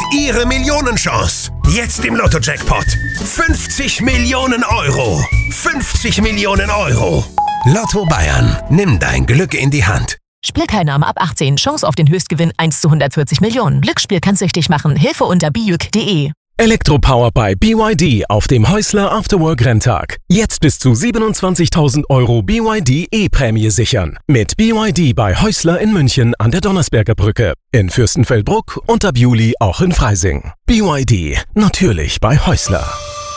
Ihre Millionenchance. Jetzt im Lotto-Jackpot. 50 Millionen Euro. 50 Millionen Euro. Lotto Bayern. Nimm dein Glück in die Hand. Spielteilnahme ab 18. Chance auf den Höchstgewinn 1 zu 140 Millionen. Glücksspiel kann süchtig machen. Hilfe unter biüc.de. Elektropower bei BYD auf dem Häusler Afterwork-Renntag. Jetzt bis zu 27.000 Euro BYD E-Prämie sichern. Mit BYD bei Häusler in München an der Donnersberger Brücke. In Fürstenfeldbruck und ab Juli auch in Freising. BYD, natürlich bei Häusler.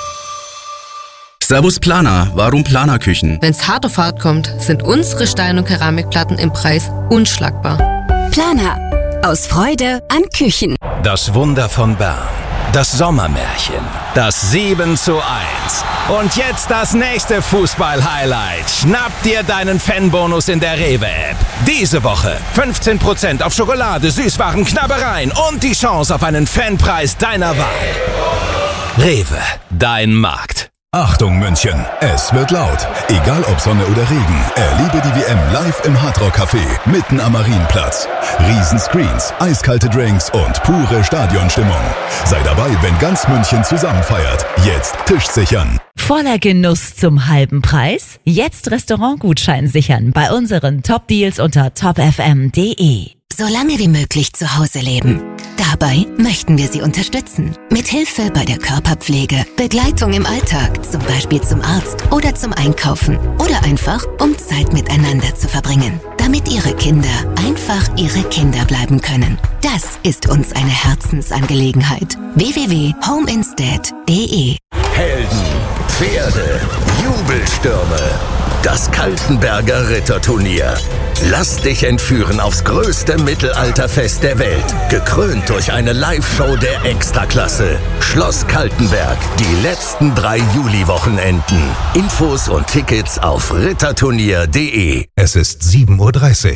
Servus Planer, warum Planerküchen? Wenn's hart auf hart kommt, sind unsere Stein- und Keramikplatten im Preis unschlagbar. Planer, aus Freude an Küchen. Das Wunder von Bern. Das Sommermärchen. Das 7:1. Und jetzt das nächste Fußball-Highlight. Schnapp dir deinen Fanbonus in der Rewe-App. Diese Woche 15% auf Schokolade, Süßwaren, Knabbereien und die Chance auf einen Fanpreis deiner Wahl. Rewe, dein Markt. Achtung München, es wird laut. Egal ob Sonne oder Regen, erlebe die WM live im Hard Rock Café mitten am Marienplatz. Riesenscreens, eiskalte Drinks und pure Stadionstimmung. Sei dabei, wenn ganz München zusammen feiert. Jetzt Tisch sichern. Voller Genuss zum halben Preis? Jetzt Restaurantgutschein sichern bei unseren Top-Deals unter topfm.de. So lange wie möglich zu Hause leben. Dabei möchten wir Sie unterstützen. Mit Hilfe bei der Körperpflege, Begleitung im Alltag, zum Beispiel zum Arzt oder zum Einkaufen. Oder einfach, um Zeit miteinander zu verbringen. Damit Ihre Kinder einfach Ihre Kinder bleiben können. Das ist uns eine Herzensangelegenheit. www.homeinstead.de. Helden, Pferde, Jubelstürme. Das Kaltenberger Ritterturnier. Lass dich entführen aufs größte Mittelalterfest der Welt. Gekrönt durch eine Live-Show der Extraklasse. Schloss Kaltenberg. Die letzten 3 Juli-Wochenenden. Infos und Tickets auf ritterturnier.de. Es ist 7:30 Uhr.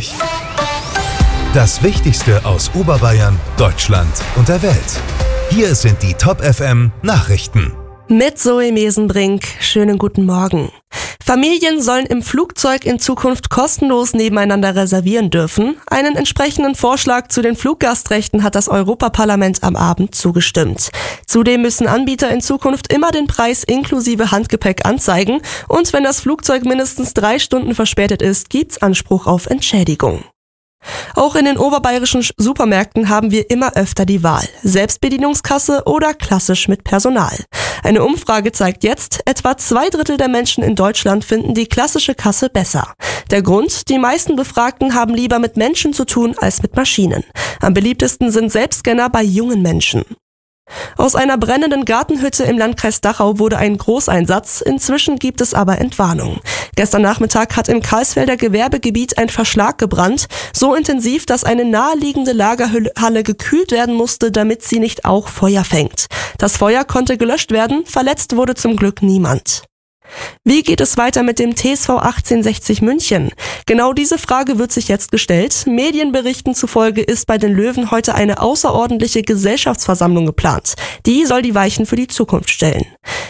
Das Wichtigste aus Oberbayern, Deutschland und der Welt. Hier sind die Top FM Nachrichten. Mit Zoe Mesenbrink. Schönen guten Morgen. Familien sollen im Flugzeug in Zukunft kostenlos nebeneinander reservieren dürfen. Einen entsprechenden Vorschlag zu den Fluggastrechten hat das Europaparlament am Abend zugestimmt. Zudem müssen Anbieter in Zukunft immer den Preis inklusive Handgepäck anzeigen und wenn das Flugzeug mindestens 3 Stunden verspätet ist, gibt's Anspruch auf Entschädigung. Auch in den oberbayerischen Supermärkten haben wir immer öfter die Wahl. Selbstbedienungskasse oder klassisch mit Personal. Eine Umfrage zeigt jetzt, etwa 2/3 der Menschen in Deutschland finden die klassische Kasse besser. Der Grund? Die meisten Befragten haben lieber mit Menschen zu tun als mit Maschinen. Am beliebtesten sind Selbstscanner bei jungen Menschen. Aus einer brennenden Gartenhütte im Landkreis Dachau wurde ein Großeinsatz, inzwischen gibt es aber Entwarnung. Gestern Nachmittag hat im Karlsfelder Gewerbegebiet ein Verschlag gebrannt, so intensiv, dass eine naheliegende Lagerhalle gekühlt werden musste, damit sie nicht auch Feuer fängt. Das Feuer konnte gelöscht werden, verletzt wurde zum Glück niemand. Wie geht es weiter mit dem TSV 1860 München? Genau diese Frage wird sich jetzt gestellt. Medienberichten zufolge ist bei den Löwen heute eine außerordentliche Gesellschaftsversammlung geplant. Die soll die Weichen für die Zukunft stellen.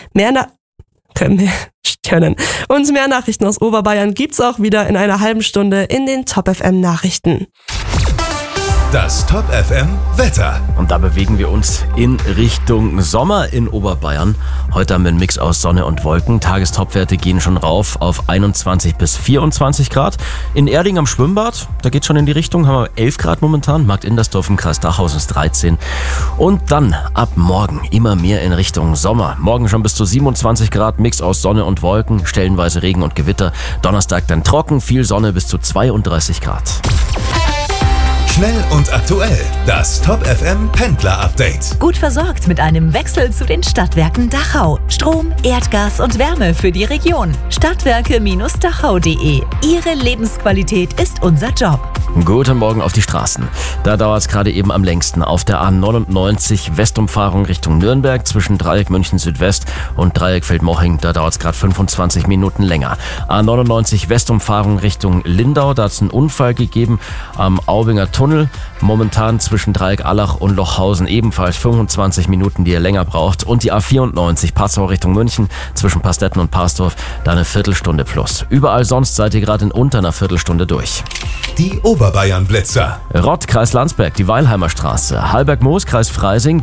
Und mehr Nachrichten aus Oberbayern gibt's auch wieder in einer halben Stunde in den Top FM Nachrichten. Das Top FM Wetter. Und da bewegen wir uns in Richtung Sommer in Oberbayern. Heute haben wir einen Mix aus Sonne und Wolken. Tagestopwerte gehen schon rauf auf 21 bis 24 Grad. In Erding am Schwimmbad, da geht schon in die Richtung, haben wir 11 Grad momentan. Markt Indersdorf im Kreis Dachau ist 13. Und dann ab morgen immer mehr in Richtung Sommer. Morgen schon bis zu 27 Grad, Mix aus Sonne und Wolken, stellenweise Regen und Gewitter. Donnerstag dann trocken, viel Sonne bis zu 32 Grad. Schnell und aktuell. Das Top FM Pendler Update. Gut versorgt mit einem Wechsel zu den Stadtwerken Dachau. Strom, Erdgas und Wärme für die Region. Stadtwerke-dachau.de. Ihre Lebensqualität ist unser Job. Guten Morgen auf die Straßen. Da dauert es gerade eben am längsten. Auf der A99 Westumfahrung Richtung Nürnberg zwischen Dreieck München Südwest und Dreieck Feldmoching. Da dauert es gerade 25 Minuten länger. A99 Westumfahrung Richtung Lindau. Da hat es einen Unfall gegeben am Aubinger Tunnel. Momentan zwischen Dreieck Allach und Lochhausen ebenfalls 25 Minuten, die ihr länger braucht. Und die A94 Passau Richtung München zwischen Pastetten und Parsdorf. Da eine Viertelstunde plus. Überall sonst seid ihr gerade in unter einer Viertelstunde durch. Die Oberbayern Blitzer. Rott, Kreis Landsberg, die Weilheimer Straße. Halberg-Moos, Kreis Freising.